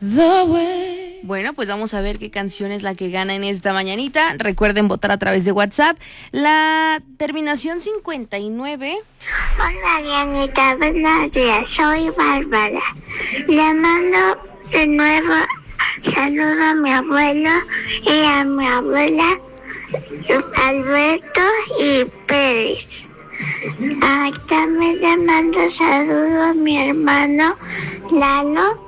Bueno, pues vamos a ver qué canción es la que gana en esta mañanita. Recuerden votar a través de WhatsApp. La terminación 59. Hola, Dianita, buenos días. Soy Bárbara. Le mando de nuevo saludo a mi abuelo y a mi abuela, Alberto y Pérez. También le mando saludo a mi hermano Lalo